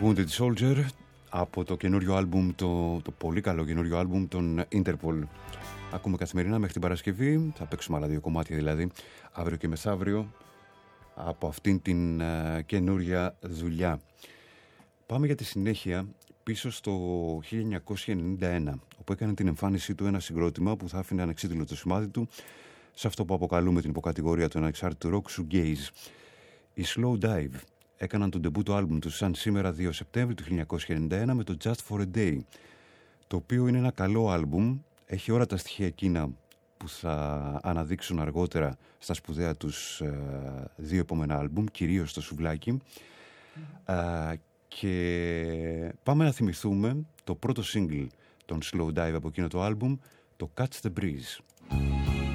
Wounded Soldier από το καινούριο άλμπουμ, το πολύ καλό καινούριο άλμπουμ των Interpol. Ακούμε καθημερινά μέχρι την Παρασκευή. Θα παίξουμε άλλα 2 κομμάτια δηλαδή, αύριο και μεθαύριο, από αυτήν την καινούρια δουλειά. Πάμε για τη συνέχεια πίσω στο 1991, όπου έκανε την εμφάνισή του ένα συγκρότημα που θα άφηνε ανεξίτηλο το σημάδι του σε αυτό που αποκαλούμε την υποκατηγορία του ανεξάρτητου rock shoegaze. Οι Slow Dive έκαναν τον ντεμπούτο του άλμπουμ του σαν σήμερα 2 Σεπτέμβρη του 1991 με το Just for a Day, το οποίο είναι ένα καλό άλμπουμ, έχει όλα τα στοιχεία εκείνα που θα αναδείξουν αργότερα στα σπουδαία τους 2 επόμενα άλμπουμ, κυρίως το σουβλάκι. Και πάμε να θυμηθούμε το πρώτο single των Slow Dive από εκείνο το άλμπουμ, το Catch the Breeze.